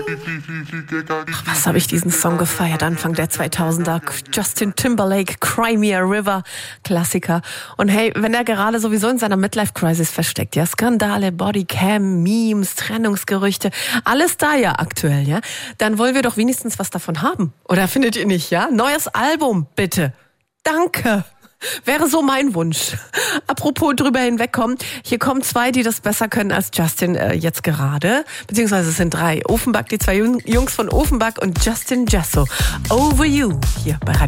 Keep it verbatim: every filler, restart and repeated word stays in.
Was habe ich diesen Song gefeiert, Anfang der zweitausender. Justin Timberlake, Cry Me a River, Klassiker. Und hey, wenn er gerade sowieso in seiner Midlife-Crisis versteckt, ja, Skandale, Bodycam, Memes, Trennungsgerüchte, alles da ja aktuell, ja, dann wollen wir doch wenigstens was davon haben. Oder findet ihr nicht, ja? Neues Album, bitte. Danke. Wäre so mein Wunsch. Apropos drüber hinwegkommen, hier kommen zwei, die das besser können als Justin äh, jetzt gerade. Beziehungsweise es sind drei. Offenbach, die zwei Jungs von Offenbach und Justin Jesso. Over You, hier bei Radio